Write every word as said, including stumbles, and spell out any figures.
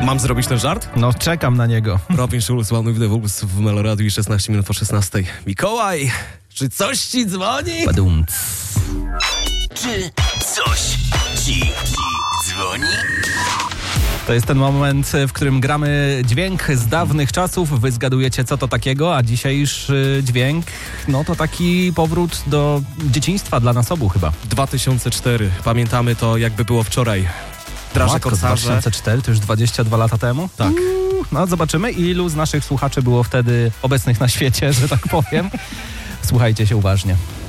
Mam zrobić ten żart? No, czekam na niego. Robin Schulz, One with the Wolves w Meloradiu i szesnaście minut po szesnastej. Mikołaj, czy coś ci dzwoni? Badumc. Czy coś ci dzwoni? To jest ten moment, w którym gramy dźwięk z dawnych czasów. Wy zgadujecie, co to takiego, a dzisiejszy dźwięk, no to taki powrót do dzieciństwa dla nas obu chyba. dwa tysiące cztery. Pamiętamy to, jakby było wczoraj. Draże Matko, Korsarze. dwa tysiące cztery, to już dwadzieścia dwa lata temu? Tak. Uuu, no zobaczymy, ilu z naszych słuchaczy było wtedy obecnych na świecie, że tak powiem. Słuchajcie się uważnie.